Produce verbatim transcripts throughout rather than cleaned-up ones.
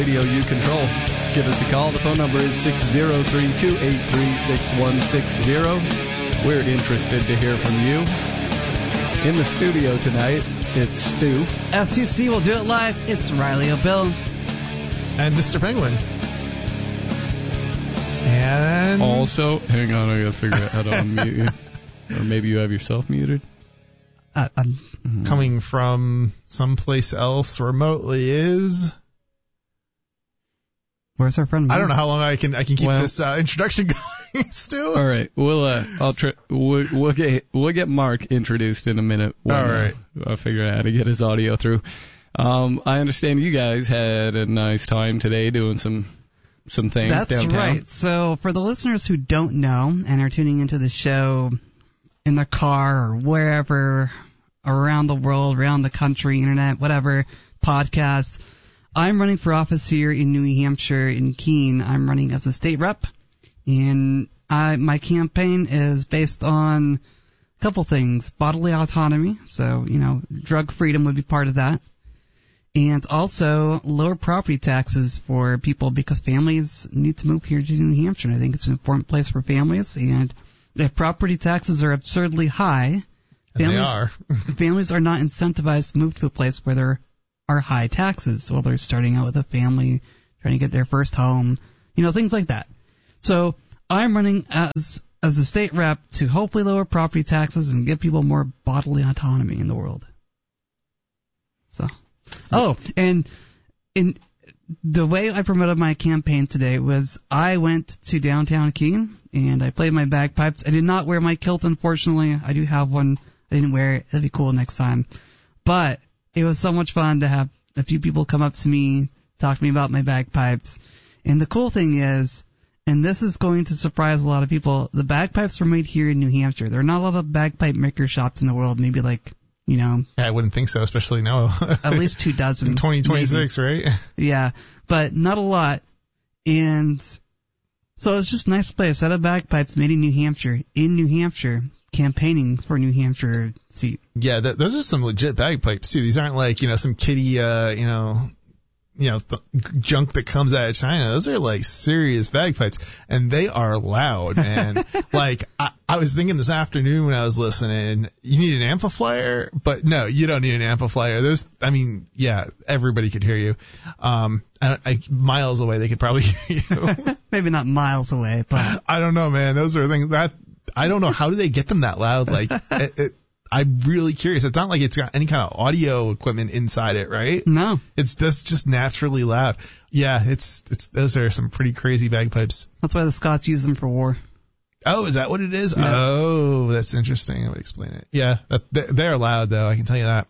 Radio you control. Give us a call. The phone number is six zero three two eight three six one six zero. We're interested to hear from you. In the studio tonight, it's Stu. F C C will do it live. It's Riley O'Bill. And Mister Penguin. And... Also, hang on, I gotta figure out how to unmute you. Or maybe you have yourself muted. Uh, um, mm-hmm. Coming from someplace else remotely is... Where's our friend? I don't know how long I can I can keep well, this uh, introduction going. Still. All right, we'll uh, I'll try. We'll, we'll get we'll get Mark introduced in a minute. When, All right, uh, I'll figure out how to get his audio through. Um, I understand you guys had a nice time today doing some some things That's downtown. right. So for the listeners who don't know and are tuning into the show in their car or wherever around the world, around the country, internet, whatever, podcasts. I'm running for office here in New Hampshire, in Keene. I'm running as a state rep, and I, my campaign is based on a couple things. Bodily autonomy, so, you know, drug freedom would be part of that, and also lower property taxes for people because families need to move here to New Hampshire. And I think it's an important place for families, and if property taxes are absurdly high, and families, they are. families are not incentivized to move to a place where they're are high taxes while they're starting out with a family, trying to get their first home, you know, things like that. So I'm running as as a state rep to hopefully lower property taxes and give people more bodily autonomy in the world. So, oh, and in the way I promoted my campaign today was I went to downtown Keene and I played my bagpipes. I did not wear my kilt, unfortunately. I do have one. I didn't wear it. It'll be cool next time. But it was so much fun to have a few people come up to me, talk to me about my bagpipes. And the cool thing is, and this is going to surprise a lot of people, the bagpipes were made here in New Hampshire. There are not a lot of bagpipe maker shops in the world, maybe like, you know. Yeah, I wouldn't think so, especially now. At least two dozen. In twenty twenty-six, maybe. Right? Yeah, but not a lot. And so it's just a nice place. Set of bagpipes made in New Hampshire, in New Hampshire, campaigning for New Hampshire seat. Yeah, th- those are some legit bagpipes too. These aren't like, you know, some kiddie, uh, you know, you know, th- junk that comes out of China. Those are like serious bagpipes, and they are loud. And like, I, I was thinking this afternoon when I was listening, you need an amplifier, but no, you don't need an amplifier. Those, I mean, yeah, everybody could hear you. Um, I, I, miles away, they could probably hear you. Maybe not miles away, but I don't know, man. Those are things that. I don't know, how do they get them that loud? Like, it, it, I'm really curious. It's not like it's got any kind of audio equipment inside it, right? No. It's just, just naturally loud. Yeah, it's, it's, those are some pretty crazy bagpipes. That's why the Scots use them for war. Oh, is that what it is? Yeah. Oh, that's interesting. I would explain it. Yeah, that, they're loud though. I can tell you that.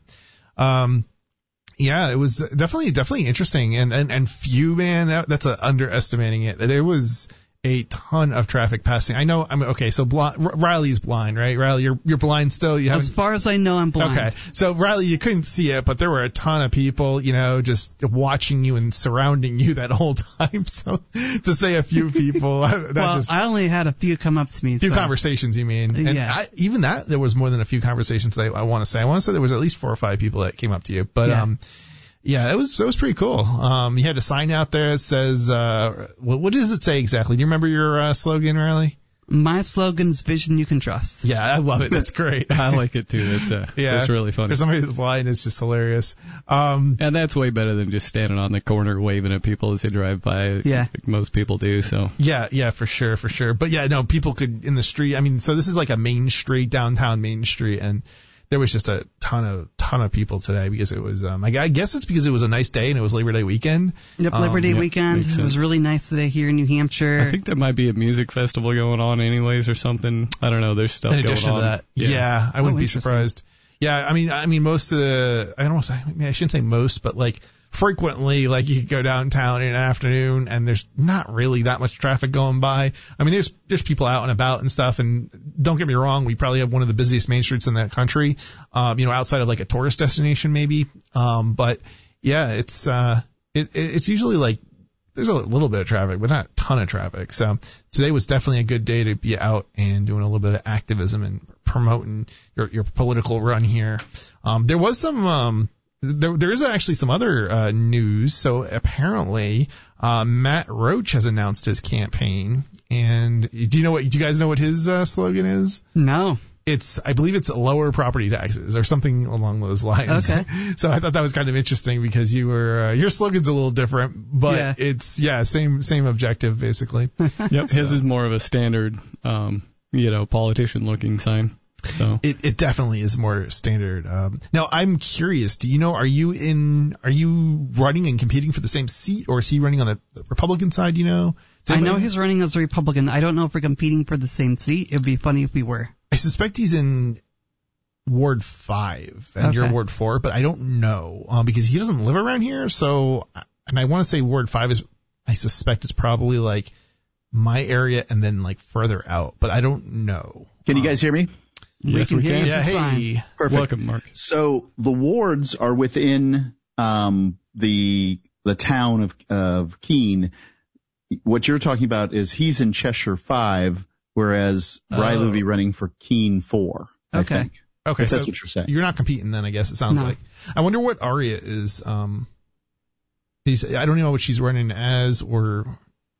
Um, yeah, it was definitely, definitely interesting. And, and, and few, man, that, that's a underestimating it. There was a ton of traffic passing. I know. I'm okay. So bl- Riley's blind, right? Riley, you're you're blind still. You as far as I know, I'm blind. Okay. So Riley, you couldn't see it, but there were a ton of people, you know, just watching you and surrounding you that whole time. So to say a few people, that well, just I only had a few come up to me. A few so. conversations, you mean? And yeah. I, even that, there was more than a few conversations. I, I want to say. I want to say there was at least four or five people that came up to you, but yeah. um. Yeah, it was it was pretty cool. Um, you had a sign out there that says, uh, what, what does it say exactly? Do you remember your uh, slogan, Riley? My slogan's vision you can trust. Yeah, I love it. That's great. I like it too. It's uh, yeah, it's really funny. For somebody who's blind, it's just hilarious. Um, and that's way better than just standing on the corner waving at people as they drive by. Yeah, like most people do. So yeah, yeah, for sure, for sure. But yeah, no, people could in the street. I mean, so this is like a main street, downtown Main Street, and there was just a ton of ton of people today because it was. Um, I, I guess it's because it was a nice day and it was Labor Day weekend. Yep, um, Labor Day yep, weekend. It was really nice today here in New Hampshire. I think there might be a music festival going on, anyways, or something. I don't know. There's stuff in going on. addition to that, yeah, yeah I wouldn't oh, be surprised. Yeah, I mean, I mean, most of the. I don't want to say. I, mean, I shouldn't say most, but like. Frequently, like you could go downtown in an afternoon and there's not really that much traffic going by. I mean, there's there's people out and about and stuff. And don't get me wrong, we probably have one of the busiest main streets in the country. Um, you know, outside of like a tourist destination maybe. Um, but yeah, it's uh, it, it's usually like there's a little bit of traffic, but not a ton of traffic. So today was definitely a good day to be out and doing a little bit of activism and promoting your your political run here. Um, there was some um. there, there is actually some other uh, news. So apparently, uh, Matt Roach has announced his campaign. And do you know what? Do you guys know what his uh, slogan is? No. It's, I believe it's lower property taxes or something along those lines. Okay. So I thought that was kind of interesting because you were, uh, your slogan's a little different, but Yeah. it's, yeah, same, same objective basically. Yep, his So. is more of a standard, um, you know, politician-looking sign. So It, it definitely is more standard. Um, now I'm curious, do you know, are you in, are you running and competing for the same seat or is he running on the Republican side, you know? Does I know anybody- he's running as a Republican. I don't know if we're competing for the same seat. It'd be funny if we were. I suspect he's in Ward five and Okay. you're Ward four, but I don't know um, because he doesn't live around here. So, and I want to say Ward five is, I suspect it's probably like my area and then like further out, but I don't know. Can you guys hear me? yes, can we hear can. you Yeah, just hey. fine. Perfect. Welcome, Mark. So the wards are within um, the the town of of Keene. What you're talking about is he's in Cheshire five, whereas Riley Oh. would be running for Keene four. I Okay. think. Okay, If so that's what you're saying. you're not competing then, I guess it sounds No. like. I wonder what Aria is. Um, he's, I don't know what she's running as or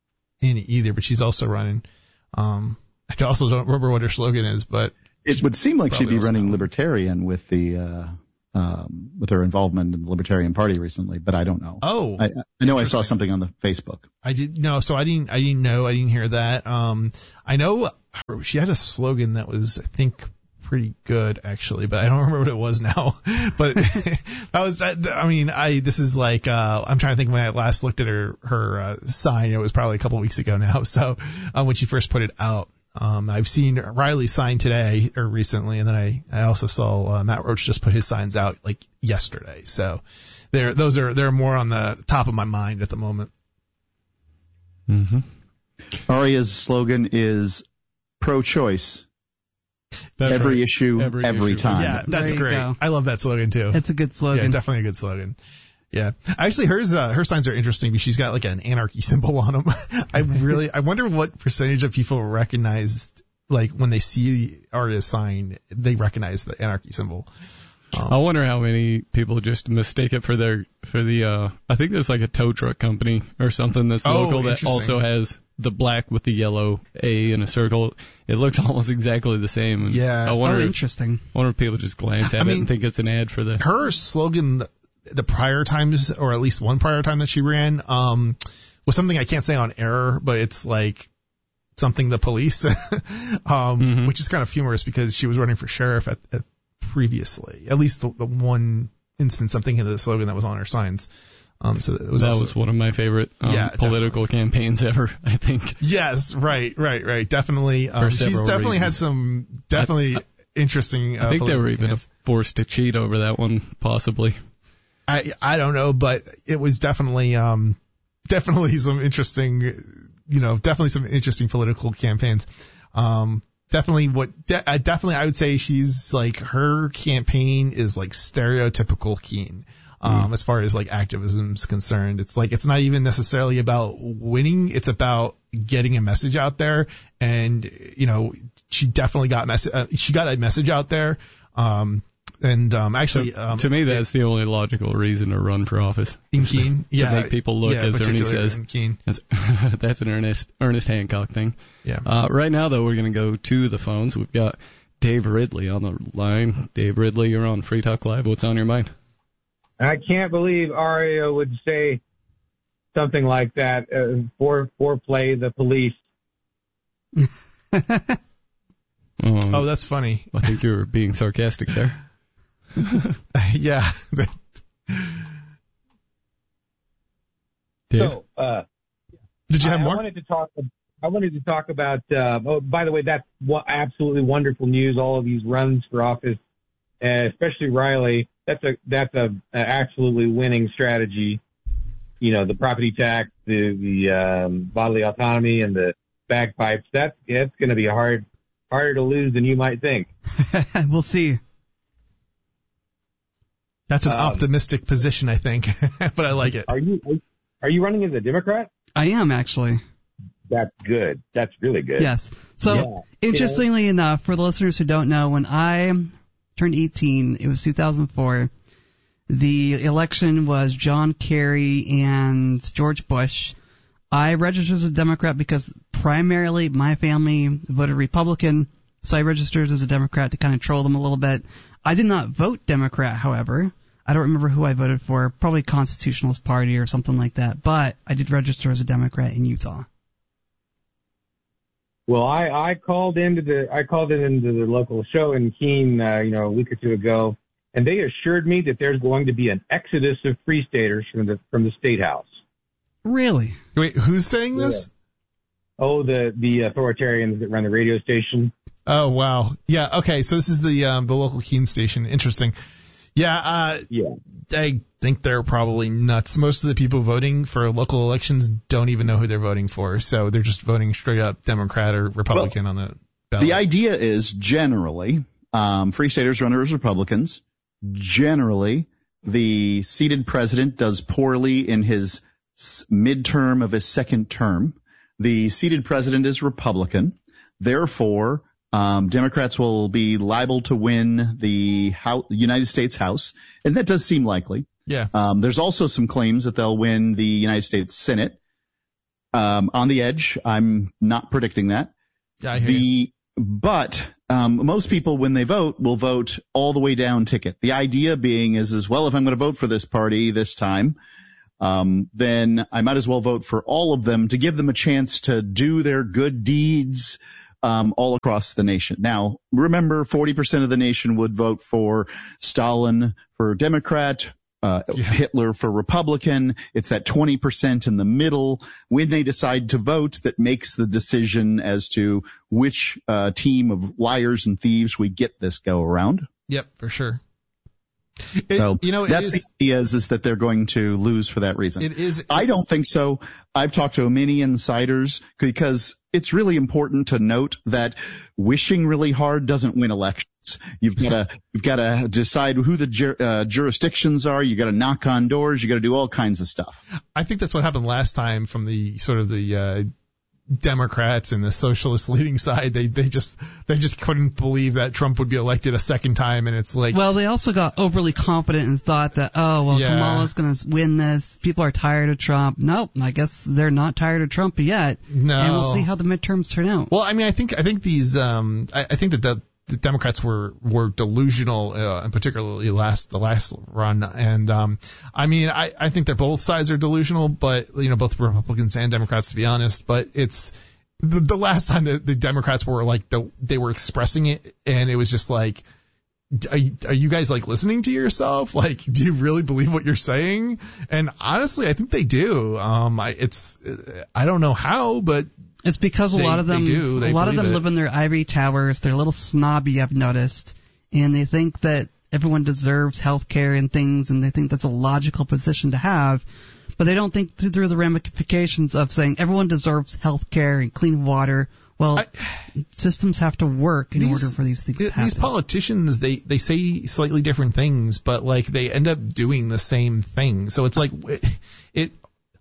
in either, but she's also running. Um, I also don't remember what her slogan is, but It would seem like she'd Probably be also running know. Libertarian with the uh, um, with her involvement in the Libertarian Party recently, but I don't know. oh, I, I know I saw Interesting. something on the Facebook. I did no, so I didn't. I didn't know. I didn't hear that. Um, I know her- she had a slogan that was, I think, pretty good actually, but I don't remember what it was now. But that was that. I mean, I this is like uh, I'm trying to think when I last looked at her her uh, sign. It was probably a couple weeks ago now. So um, when she first put it out. Um, I've seen Riley's sign today or recently, and then I, I also saw uh, Matt Roach just put his signs out like yesterday. So they're, those are, they're more on the top of my mind at the moment. Mm-hmm. Aria's slogan is pro-choice. That's every right. issue, Every every, issue. time. Yeah, that's There you great. go. I love that slogan too. It's a good yeah, slogan. definitely a good slogan. Yeah, actually, hers uh, her signs are interesting because she's got like an anarchy symbol on them. I really, I wonder what percentage of people recognize, like when they see Aria's sign, they recognize the anarchy symbol. Um, I wonder how many people just mistake it for their for the uh I think there's like a tow truck company or something that's Oh, local that interesting. also has the black with the yellow A in a circle. It looks almost exactly the same. And Yeah. I Oh, wonder if, interesting. wonder if people just glance at I it mean, and think it's an ad for the her slogan the prior times, or at least one prior time that she ran, um, was something I can't say on air, but it's like something the police, um, Mhm. which is kind of humorous because she was running for sheriff at, at previously, at least the, the one instance I'm thinking of the slogan that was on her signs. Um, so it was that also, was one of my favorite um, Yeah, political campaigns ever, I think. yes, right, right, right. Definitely. Um, For she's several definitely had reasons. some definitely interesting, uh, I think they were political even campaigns. forced to cheat over that one, possibly. I I don't know, but it was definitely um definitely some interesting, you know, definitely some interesting political campaigns. Um, definitely what de- uh, definitely I would say she's like her campaign is like stereotypical Keene. Um, Mm. as far as like activism's concerned, it's like it's not even necessarily about winning; it's about getting a message out there. And you know, she definitely got mess- uh, she got a message out there. Um, and um, actually, um, to me, that's the only logical reason to run for office. in Keene, to yeah, make people look, yeah, as Ernie particularly says. in Keene. That's, that's an Ernest Ernest Hancock thing. Yeah. Uh, right now, though, we're going to go to the phones. We've got Dave Ridley on the line. Dave Ridley, you're on Free Talk Live. What's on your mind? I can't believe Aria would say something like that uh, for for play the police. Um, Oh, that's funny. I think you were being sarcastic there. Yeah. Dave? So uh, Did you have I, I more? wanted to talk. I wanted to talk about. Uh, oh, by the way, that's wa- absolutely wonderful news. All of these runs for office, uh, especially Riley. That's a that's a, a absolutely winning strategy. You know, the property tax, the the um, bodily autonomy, and the bagpipes. That's that's going to be hard harder to lose than you might think. We'll see. That's an um, optimistic position, I think, but I like it. Are you are you running as a Democrat? I am actually. That's good. That's really good. Yes. So, Yeah. interestingly enough, for the listeners who don't know, when I turned eighteen, it was two thousand four, The election was John Kerry and George Bush. I registered as a Democrat because primarily my family voted Republican, so I registered as a Democrat to kind of troll them a little bit. I did not vote Democrat, however. I don't remember who I voted for, probably Constitutionalist Party or something like that, but I did register as a Democrat in Utah. Well, I, I called into the I called in into the local show in Keene, uh, you know, a week or two ago, and they assured me that there's going to be an exodus of Free Staters from the from the State House. Really? Wait, who's saying this? Yeah. Oh, the the authoritarians that run the radio station. Oh, wow. Yeah, okay, so this is the um, the local Keene station. Interesting. Yeah, uh, yeah, I think they're probably nuts. Most of the people voting for local elections don't even know who they're voting for, so they're just voting straight up Democrat or Republican well, on the ballot. The idea is generally, um, Free Staters run as Republicans. Generally, the seated president does poorly in his midterm of his second term. The seated president is Republican. Therefore, um, Democrats will be liable to win the House, United States House, and that does seem likely. Yeah. Um, there's also some claims that they'll win the United States Senate. Um, on the edge, I'm not predicting that. Yeah, I hear the you. But um, most people, when they vote, will vote all the way down ticket. The idea being is, as well, if I'm going to vote for this party this time, um, then I might as well vote for all of them to give them a chance to do their good deeds um, all across the nation. Now, remember, forty percent of the nation would vote for Stalin for Democrat, uh, yeah. Hitler for Republican. It's that twenty percent in the middle when they decide to vote that makes the decision as to which uh, team of liars and thieves we get this go around. Yep, for sure. It, so you know, that's is, the idea is, is that they're going to lose for that reason. It is. I don't think so. I've talked to many insiders because it's really important to note that wishing really hard doesn't win elections. You've got to you've got to decide who the jur, uh, jurisdictions are. You got to knock on doors. You got to do all kinds of stuff. I think that's what happened last time from the sort of the uh, Democrats and the socialist leading side. They they just they just couldn't believe that Trump would be elected a second time, and it's like, well, they also got overly confident and thought that, oh well, yeah. Kamala's going to win this. People are tired of Trump. Nope, I guess they're not tired of Trump yet. No, and we'll see how the midterms turn out. Well, I mean, I think I think these um I, I think that the, the Democrats were were delusional, uh, and particularly last the last run, and um I mean I I think that both sides are delusional, but you know both Republicans and Democrats, to be honest. But it's the, the last time that the Democrats were like the they were expressing it, and it was just like, Are you, are you guys like listening to yourself? Like, do you really believe what you're saying? And honestly, I think they do. Um, I, it's, I don't know how, but it's because a they, lot of them, they do. They a lot of them it. live in their ivory towers. They're a little snobby, I've noticed, and they think that everyone deserves health care and things, and they think that's a logical position to have. But they don't think through the ramifications of saying everyone deserves health care and clean water. Well, I, systems have to work in these, order for these things to happen. These politicians, they, they say slightly different things, but like they end up doing the same thing. So it's like it, it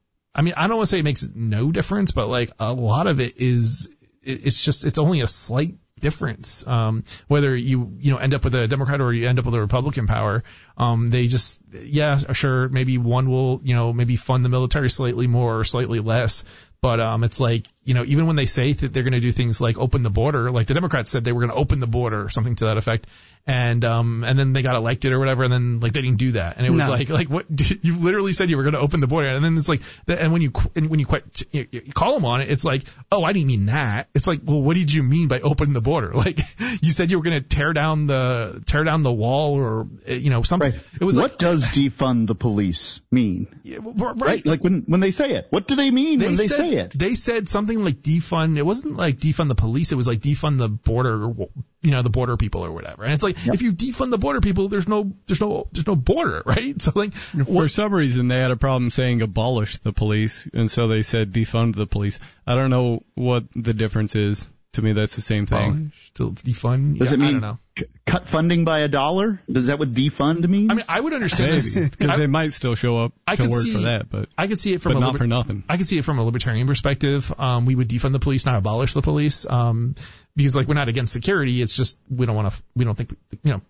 I mean, I don't want to say it makes no difference, but like a lot of it is, it, it's just, it's only a slight difference. Um, whether you, you know, end up with a Democrat or you end up with a Republican power, um, they just, yeah, sure, maybe one will, you know, maybe fund the military slightly more or slightly less. But um, it's like, you know, even when they say that they're going to do things like open the border, like the Democrats said they were going to open the border or something to that effect, and um, and then they got elected or whatever, and then like they didn't do that, and it was no. like, like what you literally said you were going to open the border, and then it's like, and when you and when you quite you, you call them on it, it's like, oh, I didn't mean that. It's like, well, what did you mean by opening the border? Like you said you were going to tear down the tear down the wall or you know something. Right. It was what like, does defund the police mean? Yeah, right. right. Like when when they say it, what do they mean they when they said, say it? They said something like defund. It wasn't like defund the police. It was like defund the border, you know, the border people or whatever. And it's like, yep. if you defund the border people, there's no, there's no, there's no border, right? So like, for what, some reason they had a problem saying abolish the police, and so they said defund the police. I don't know what the difference is. To me, that's the same thing. Still defund. Does yeah, it mean I don't know. C- cut funding by a dollar? Does that what defund means? I mean, I would understand this because they might still show up I to could work see, for that, but I could see it from but a not liber- for nothing. I could see it from a libertarian perspective. Um, we would defund the police, not abolish the police. Um, because like we're not against security. It's just we don't want to. We don't think you know.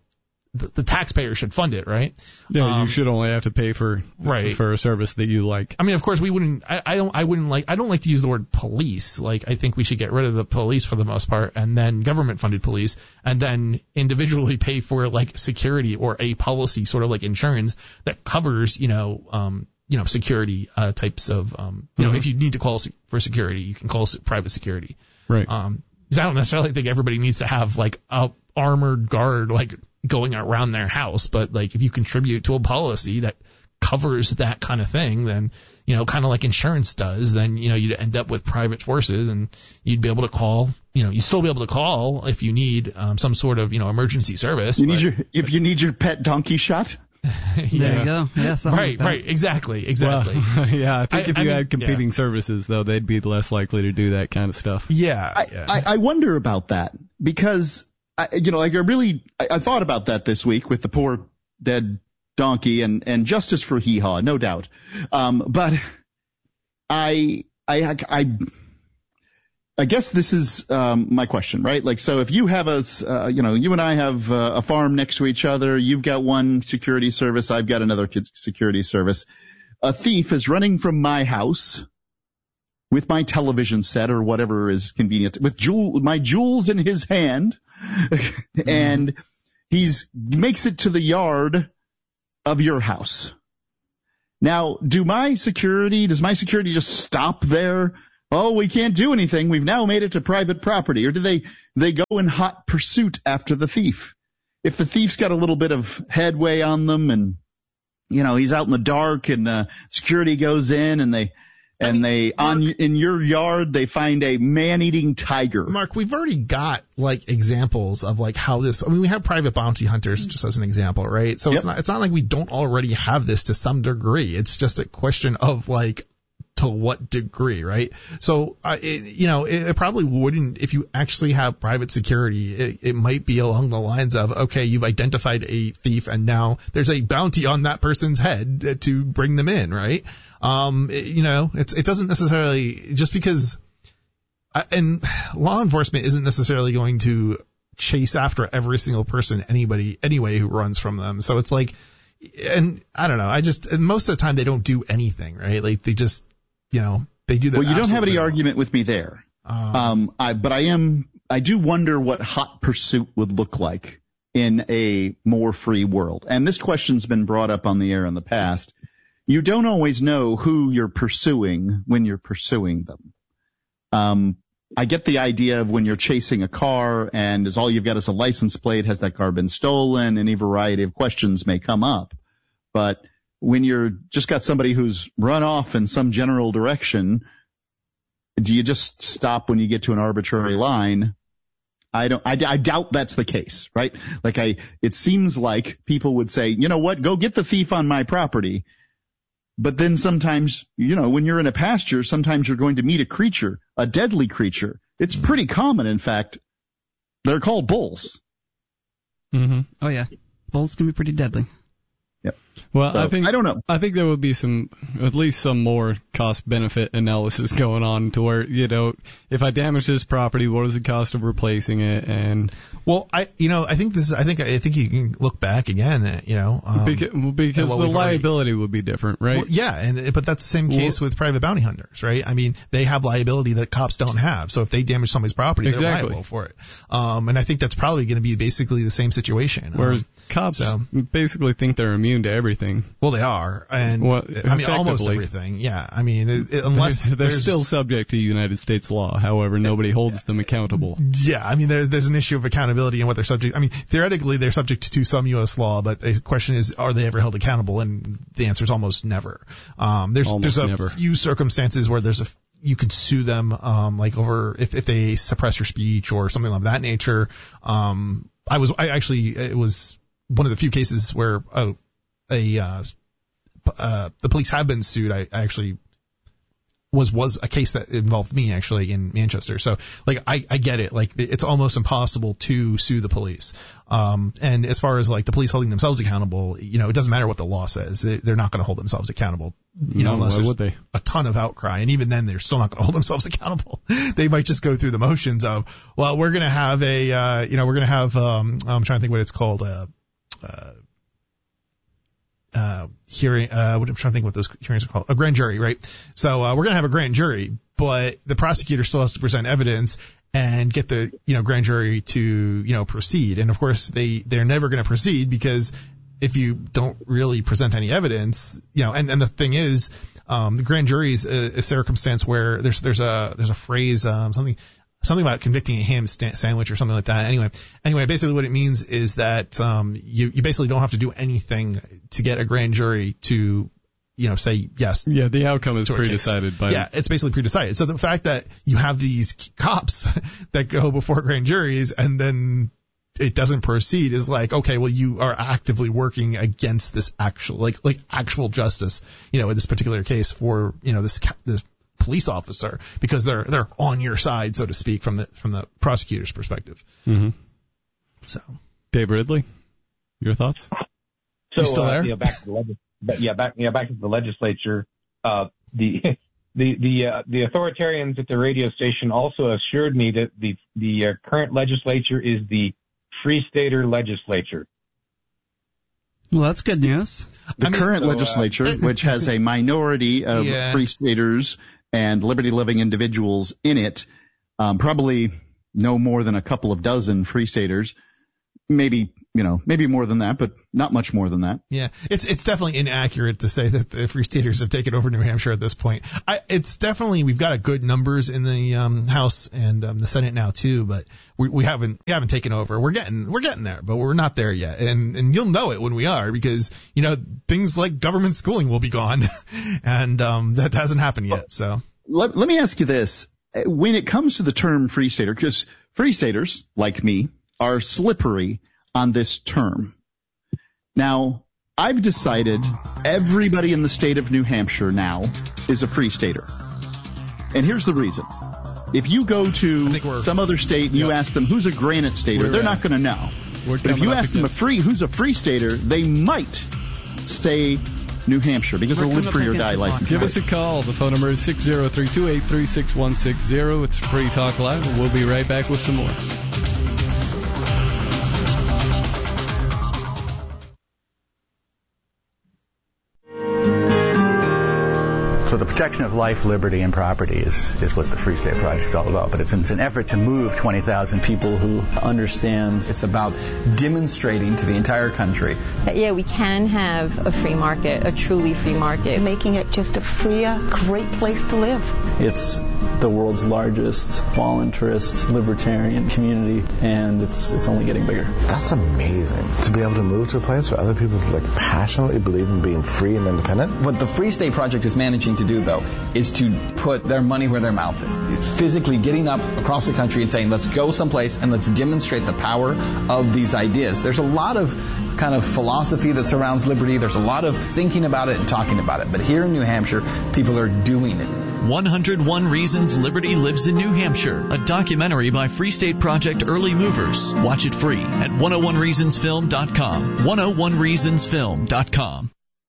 the, the taxpayer should fund it, right? Yeah, um, you should only have to pay for right. for a service that you like. I mean, of course, we wouldn't. I, I don't. I wouldn't like. I don't like to use the word police. Like, I think we should get rid of the police for the most part, and then government-funded police, and then individually pay for like security or a policy, sort of like insurance that covers, you know, um, you know, security uh, types of, um, you Mm-hmm. know, if you need to call for security, you can call private security. Right. Um, because I don't necessarily think everybody needs to have like a armored guard like going around their house, but like if you contribute to a policy that covers that kind of thing, then, you know, kind of like insurance does, then, you know, you'd end up with private forces and you'd be able to call, you know, you'd still be able to call if you need um, some sort of, you know, emergency service. You but, need your if you need your pet donkey shot. yeah. There you go. Yeah, something Right, like that. right, exactly, exactly. Well, yeah, I think I- if I you mean, had competing yeah. services, though, they'd be less likely to do that kind of stuff. Yeah, I, yeah. I, I wonder about that because, I, you know, like I really, I, I thought about that this week with the poor dead donkey and, and justice for Hee Haw, no doubt. Um, but I, I, I, I guess this is um, my question, right? Like, so if you have a, uh, you know, you and I have uh, a farm next to each other, you've got one security service, I've got another security service. A thief is running from my house with my television set or whatever is convenient, with jewel, my jewels in his hand, and he's makes it to the yard of your house. Now, do my security, does my security just stop there? Oh, we can't do anything. We've now made it to private property. Or do they, they go in hot pursuit after the thief? If the thief's got a little bit of headway on them and, you know, he's out in the dark and uh, security goes in and they, and I mean, they, Mark, on in your yard, they find a man-eating tiger. Mark, we've already got like examples of like how this, I mean, we have private bounty hunters just as an example, right? So yep. it's not, it's not like we don't already have this to some degree. It's just a question of like, to what degree, right? So, uh, it, you know, it, it probably wouldn't, if you actually have private security, it, it might be along the lines of, okay, you've identified a thief and now there's a bounty on that person's head to bring them in, right? Um, it, you know, it's, it doesn't necessarily, just because, uh, and law enforcement isn't necessarily going to chase after every single person, anybody, anyway, who runs from them. So it's like, and I don't know, I just, and most of the time they don't do anything, right? Like they just, you know, they do that. Well, you don't have any wrong. argument with me there. Um, um, I, but I am, I do wonder what hot pursuit would look like in a more free world. And this question's been brought up on the air in the past. You don't always know who you're pursuing when you're pursuing them. Um, I get the idea of when you're chasing a car and is all you've got is a license plate, has that car been stolen? Any variety of questions may come up. But when you're just got somebody who's run off in some general direction, do you just stop when you get to an arbitrary line? I don't, I, I doubt that's the case, right? Like I, it seems like people would say, you know what, go get the thief on my property. But then sometimes, you know, when you're in a pasture, sometimes you're going to meet a creature, a deadly creature. It's pretty common, in fact. They're called bulls. Mm-hmm. Oh yeah, bulls can be pretty deadly. Yep. Well, so, I think I don't know. I think there would be some, at least some more cost-benefit analysis going on to where, you know, if I damage this property, what is the cost of replacing it? And well, I, you know, I think this is, I think, I think you can look back again, uh, you know, um, because, because the liability already, would be different, right? Well, yeah, and but that's the same case well, with private bounty hunters, right? I mean, they have liability that cops don't have. So if they damage somebody's property, exactly. they're liable for it. Um, and I think that's probably going to be basically the same situation. Whereas um, cops so, basically think they're immune to everything. Well, they are, and well, I mean almost everything. Yeah, I mean it, it, unless they're, they're still subject to United States law. However, nobody holds them accountable. Yeah, I mean there's there's an issue of accountability and what they're subject. I mean theoretically they're subject to some U S law, but the question is, are they ever held accountable? And the answer is almost never. Um, there's almost there's a never. few circumstances where there's a you could sue them, um, like over if if they suppress your speech or something of that nature. Um, I was I actually it was one of the few cases where a a uh, Uh, the police have been sued. I, I actually was was a case that involved me actually in Manchester. So like I, I get it. Like it's almost impossible to sue the police. Um, and as far as like the police holding themselves accountable, you know, it doesn't matter what the law says. They, they're not going to hold themselves accountable. You no, know, unless why would they? A ton of outcry, and even then they're still not going to hold themselves accountable. They might just go through the motions of, well, we're going to have a, uh, you know, we're going to have, um, I'm trying to think what it's called, uh, uh, uh, hearing, uh, what I'm trying to think what those hearings are called, a grand jury, right? So, uh, we're going to have a grand jury, but the prosecutor still has to present evidence and get the, you know, grand jury to, you know, proceed. And of course, they, they're never going to proceed because if you don't really present any evidence, you know, and, and the thing is, um, the grand jury is a, a circumstance where there's, there's a, there's a phrase, um, something, something about convicting a ham sta- sandwich or something like that. Anyway, anyway, basically what it means is that, um, you, you basically don't have to do anything to get a grand jury to, you know, say yes. Yeah, the outcome is pre-decided by. Yeah, it's basically pre-decided. So the fact that you have these cops that go before grand juries and then it doesn't proceed is like, okay, well, you are actively working against this actual, like, like actual justice, you know, in this particular case for, you know, this, this police officer, because they're, they're on your side, so to speak, from the, from the prosecutor's perspective. Mm-hmm. So. Dave Ridley, your thoughts? So, you still there? Uh, yeah, back to the legis- but yeah, back, yeah, back to the legislature, uh, the, The the uh, the authoritarians at the radio station also assured me that the the uh, current legislature is the Free Stater legislature. Well, that's good news. The I mean, current so, uh, legislature, which has a minority of Yeah. free staters and liberty-loving individuals in it, um, probably no more than a couple of dozen free staters, maybe, you know, maybe more than that, but not much more than that. Yeah, it's it's definitely inaccurate to say that the Free Staters have taken over New Hampshire at this point. I, it's definitely, we've got a good numbers in the um, House and um, the Senate now too, but we, we haven't we haven't taken over. We're getting we're getting there, but we're not there yet. And and you'll know it when we are, because you know things like government schooling will be gone, and um, that hasn't happened yet. So Let, let me ask you this. When it comes to the term free stater, because free staters, like me, are slippery on this term. Now, I've decided everybody in the state of New Hampshire now is a free stater. And here's the reason. If you go to some other state and you Yep. ask them who's a granite stater, We're, they're uh, not going to know. We're But if coming you up ask them a against- free, who's a free stater, they might say New Hampshire because We're they'll live coming free up or against die the license. Give us a call. The phone number is six zero three two eight three six one six zero. It's Free Talk Live. We'll be right back with some more. So the protection of life, liberty, and property is, is what the Free State Project is all about. But it's, it's an effort to move twenty thousand people who understand. It's about demonstrating to the entire country. Yeah, we can have a free market, a truly free market. Making it just a freer, great place to live. It's the world's largest voluntarist libertarian community, and it's it's only getting bigger. That's amazing, to be able to move to a place where other people like passionately believe in being free and independent. What the Free State Project is managing to do, though, is to put their money where their mouth is. It's physically getting up across the country and saying, let's go someplace and let's demonstrate the power of these ideas. There's a lot of kind of philosophy that surrounds liberty. There's a lot of thinking about it and talking about it. But here in New Hampshire, people are doing it. one hundred one Reasons Liberty Lives in New Hampshire, a documentary by Free State Project Early Movers. Watch it free at one oh one reasons film dot com. one oh one reasons film dot com.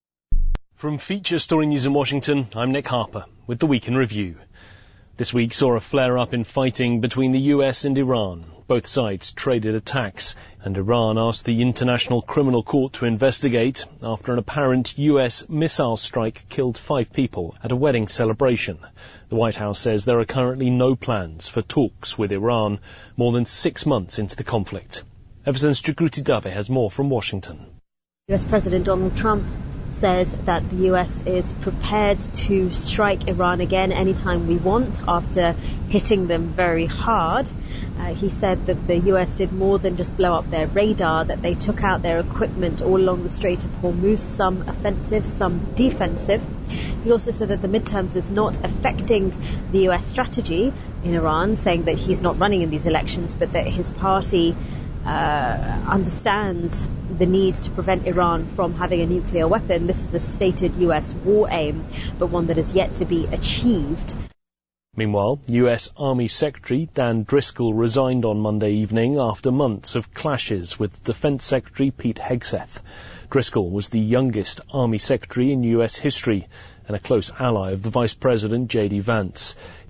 From Feature Story News in Washington, I'm Nick Harper with the Week in Review. This week saw a flare-up in fighting between the U S and Iran. Both sides traded attacks, and Iran asked the International Criminal Court to investigate after an apparent U S missile strike killed five people at a wedding celebration. The White House says there are currently no plans for talks with Iran more than six months into the conflict. Everson's Jagriti Dave has more from Washington. U S President Donald Trump says that the U S is prepared to strike Iran again anytime we want after hitting them very hard. Uh, he said that the U S did more than just blow up their radar, that they took out their equipment all along the Strait of Hormuz, some offensive, some defensive. He also said that the midterms is not affecting the U S strategy in Iran, saying that he's not running in these elections, but that his party uh, understands the need to prevent Iran from having a nuclear weapon. This is the stated U S war aim, but one that is yet to be achieved. Meanwhile, U S Army Secretary Dan Driscoll resigned on Monday evening after months of clashes with Defense Secretary Pete Hegseth. Driscoll was the youngest Army Secretary in U S history and a close ally of the Vice President J D Vance.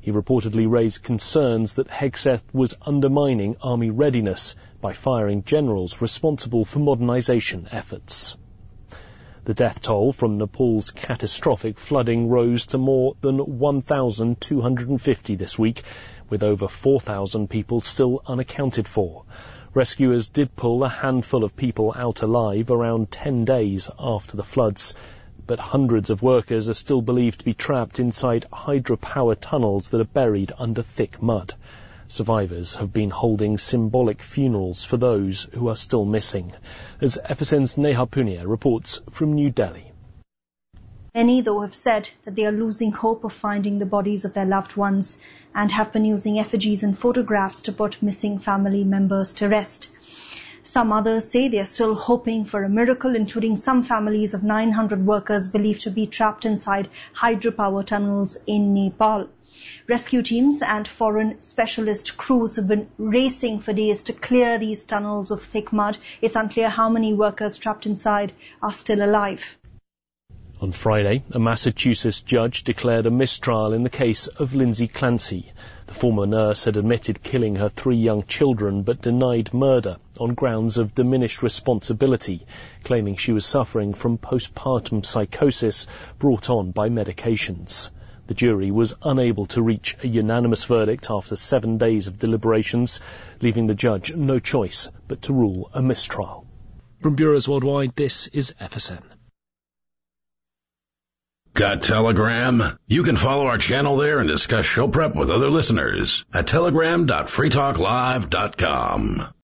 He reportedly raised concerns that Hegseth was undermining army readiness by firing generals responsible for modernization efforts. The death toll from Nepal's catastrophic flooding rose to more than one thousand two hundred fifty this week, with over four thousand people still unaccounted for. Rescuers did pull a handful of people out alive around ten days after the floods, but hundreds of workers are still believed to be trapped inside hydropower tunnels that are buried under thick mud. Survivors have been holding symbolic funerals for those who are still missing. As F S N's Neha Punia reports from New Delhi. Many, though, have said that they are losing hope of finding the bodies of their loved ones and have been using effigies and photographs to put missing family members to rest. Some others say they are still hoping for a miracle, including some families of nine hundred workers believed to be trapped inside hydropower tunnels in Nepal. Rescue teams and foreign specialist crews have been racing for days to clear these tunnels of thick mud. It's unclear how many workers trapped inside are still alive. On Friday, a Massachusetts judge declared a mistrial in the case of Lindsay Clancy. The former nurse had admitted killing her three young children but denied murder on grounds of diminished responsibility, claiming she was suffering from postpartum psychosis brought on by medications. The jury was unable to reach a unanimous verdict after seven days of deliberations, leaving the judge no choice but to rule a mistrial. From bureaus worldwide, this is F S N. Got Telegram? You can follow our channel there and discuss show prep with other listeners at telegram dot free talk live dot com.